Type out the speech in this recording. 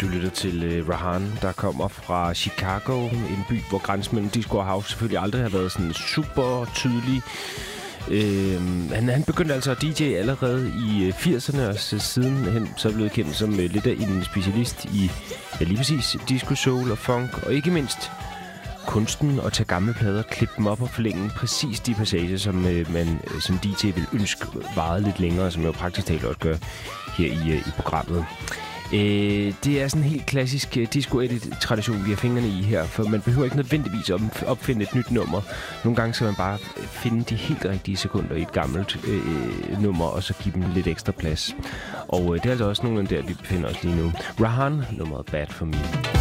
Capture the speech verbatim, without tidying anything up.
Du lytter til uh, Rahan, der kommer fra Chicago, en by, hvor grænsen mellem disco og house selvfølgelig aldrig har været sådan super tydelig. Uh, han, han begyndte altså at D J allerede i uh, firserne, og så siden hen så er blevet kendt som uh, lidt af en specialist i ja, lige præcis disco, soul og funk, og ikke mindst kunsten at tage gamle plader, klippe dem op og forlænge præcis de passager, som uh, man uh, som D J vil ønske varede lidt længere, som jo praktisk talt også gør her i, uh, i programmet. Øh, det er sådan en helt klassisk uh, disco-edit-tradition, vi har fingrene i her, for man behøver ikke nødvendigvis at opfinde et nyt nummer. Nogle gange skal man bare finde de helt rigtige sekunder i et gammelt øh, nummer, og så give dem lidt ekstra plads. Og øh, det er altså også nogle af der, vi befinder os lige nu. Rahan, nummeret Bad For Me.